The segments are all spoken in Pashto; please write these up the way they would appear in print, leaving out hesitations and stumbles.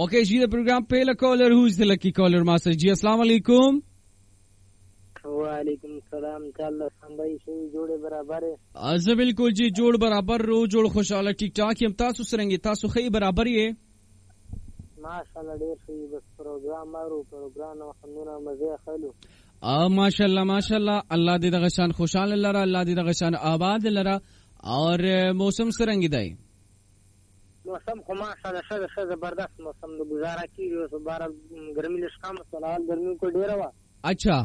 Okay, ji the program pehla caller, who is the lucky caller master? जी अस्सलाम वालेकुम. वालेकुम सलाम. चल संभाई से जोड़े बराबर है. आज बिल्कुल जी जोड़ बराबर रो जोड़ खुशहाल ठीक ठाक हम तासु सरेंगे तासु खई बराबर ये. माशाल्लाह ډیر ښه بس پروګرام مارو پروګرام او خنونه مزه خلو. माशाल्लाह अल्लाह दे दगा शान खुशहाल लरा अल्लाह दे दगा शान आबाद लरा और मौसम सरंगी दाई. मौसम को माशाल्लाह شه زبردست मौसम د गुजारा کیږي او بار ګرمي لږ کم سلال ګرمي کو ډیر وا. अच्छा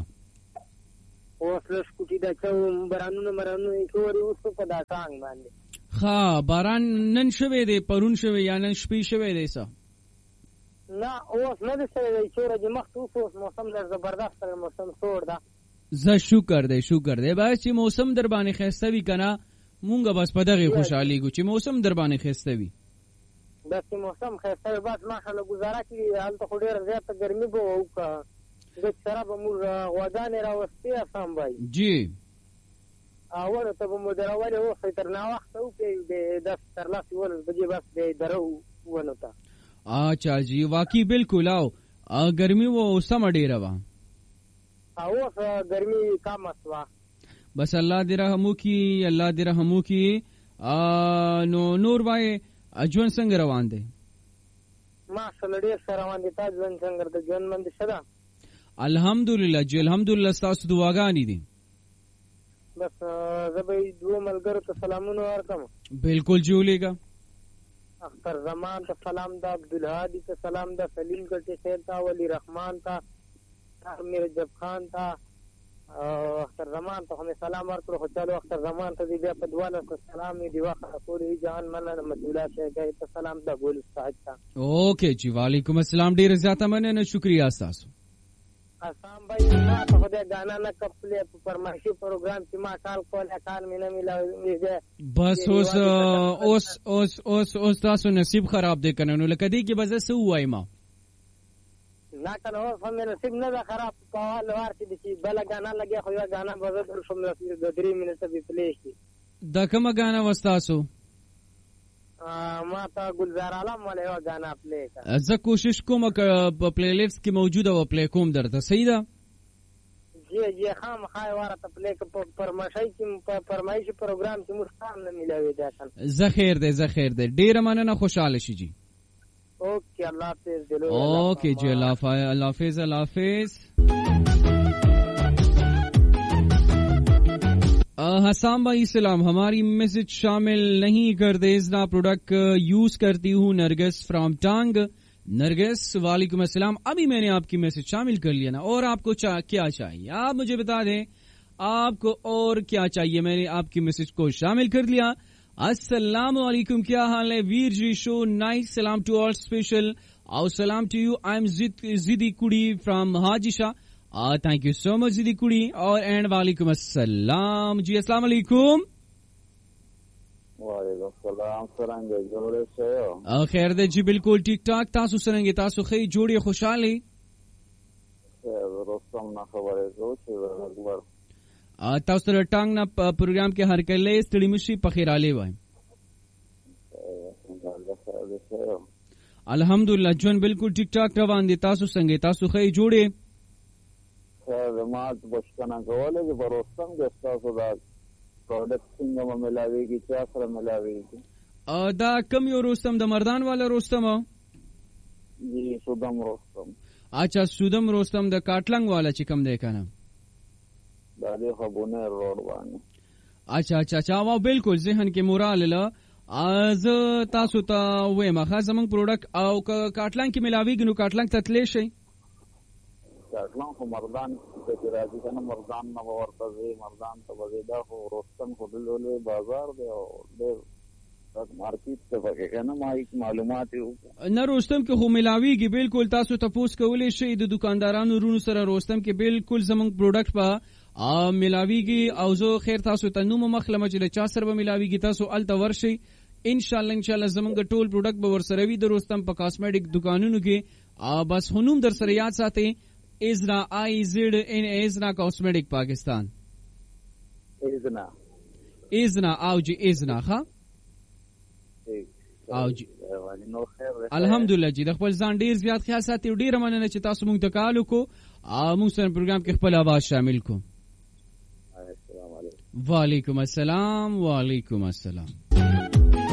اوس له سکوټي دا چې مرانو کوي اوس په دا څنګه باندې. ها باران نن شوه دی پرون شوه یا نن شپې شوه دی سا. نه اوس نه د سره چې ورځ مخصوص اوس موسم ډیر زبردست موسم سور دا. ز شکر دی بس چې موسم در باندې خسته وی کنه مونږه بس په دغه خوشحالي ګو چې موسم در باندې خسته وی. بس موسم خسته بس ماشاءالله گزاره کی حال ته ډیر زیاته ګرمي بو او کا د سره به موږ غوډانه راوستي اسام بای جی اور ته به مو دراوله او تر نا وخت او کې د 10 لاس ول بجې بس د درو ونوتا. अच्छा जी वाकई बिल्कुल आओ गर्मी वो सम ډیره وا او गर्मी کم اسوا बस अल्लाह दे रहमो की नो नور وای اجون څنګه روان دي. ماشاءالله ډیر سره روان دي. تاسو څنګه د ژوند مند شدا؟ الحمدلله جی الحمدلله تاسو دعاګانې دي. بس زبې دوه ملګرو ته سلامونه ورکم. بالکل جوړېګا. اختر زمان ته سلام دا عبدالهادی ته سلام دا سلیم ګټي خیر تا ولی رحمان تا امیر جب خان تا اختر زمان ته هم سلام ورکړو. خو چلو اختر زمان ته دې په دواله سلام دی واخه ټول جهان مننه مسئولات ته سلام دا ګول استاد تا. اوکے جی وعلیکم السلام ډیر زیاته مننه شکریا تاسو. اسام بھائی ما ته خدای غانا نه کپلې پرمایشي پروګرام چې ما کال کوله کال مینه ملا بس اوس تاسو نصیب خراب دی کنه نو لکه دی کې بزه سو وای ما نا کنه او هم نصیب نه خراب کول ورته دي بل غانا لګي خو یو غانا بزه در شم د 3 منټه به پلی شي. دا کومه غانا وستاسو؟ ما ته گلزار عالم ولا یو غانا پلی کا. زه کوشش کوم په پلی لیست کې موجوده و پلی کوم درته صحیح ده. جی خام خای ورته پلی ک پرمایشي پروګرام چې مستان نه ملاوي دا کنه. زه خیر ده ډیر مننه خوشاله شي جی. اوکے اللہ حافظ. اوکے جی اللہ حافظ. حسام بھائی سلام ہماری میسج شامل نہیں کر دے ازنا پروڈکٹ یوز کرتی ہوں نرگس فرام ٹانگ. نرگس وعلیکم السلام. ابھی میں نے آپ کی میسج شامل کر لیا نا. اور آپ کو کیا چاہیے آپ مجھے بتا دیں آپ کو اور کیا چاہیے. میں نے آپ کی میسج کو شامل کر لیا. السلام علیکم کیا حال ہے ویر جی شو نائس. سلام ٹو آل اسپیشل اور سلام ٹو یو. آئی ایم زیدی کڑی فرام حاجی شاہ. تھینک یو سو مچ زیدی کڑی. اور اینڈ وعلیکم السلام جی السلام علیکم. وعلیکم السلام سرنګ جوړې شه. خیر دې جی بالکل ٹھیک ٹھاک. تاسو څنګه تاسو خې جوړې خوشاله؟ روستم نه خبره زو چې اکبر تاسو سره ټانګ نه پروګرام کې هر کله ستړي مشي په خیراله وای. الحمدلله جون بالکل ٹھیک ٹھاک روان دي. تاسو څنګه تاسو خې جوړې؟ زمات بشکنه کوله چې پروستم د تاسو دا پروډکټ څنګه ملاويږي چې سره ملاويږي. دا کم یو روستم د مردان والا روستم؟ جی سودم روستم. اچھا سودم روستم د کاټلنګ والا چې کم دی کنه دا دی خبونه روډ باندې. اچھا وا بالکل ذهن کې مورال له از تاسو ته وې مخه زمنګ پروډکټ او کاټلنګ کې ملاويږي نو کاټلنګ ته تللی شي. کاټلنګ خو مردان ته راځي کنه مردان نه ورته زی مردان ته وځي خو روستم خو دلولې بازار دی او ډېر مارکیټ ته پکې کنه ما هیڅ معلومات نه روستم کې خو ملاويږي بالکل. تاسو تاسو کولې شي د دکاندارانو رونو سره روستم کې بالکل زمنګ پروډکټ په ملاويږي او زه خیر تاسو ته نوم مخلمه چې چا سره به ملاويږي تاسو الته ورشي ان شاء الله زمنګ ټول پروډکټ به ورسره وي د روستم په کاسمیټک دکانونو کې. بس هنوم در سره یاد ساتئ ازنا IZN ازنا کاسمیټک پاکستان. ازنا او جی ازنا ها او جی نو خیر الحمدلله جی د خپل ځان ډیر زیات خیال ساتي ډیر مننه چې تاسو مونږ ته کال وکړو او مونږ سره پروګرام کې خپل आवाज شامل کو. السلام علیکم. وعلیکم السلام. وعلیکم السلام.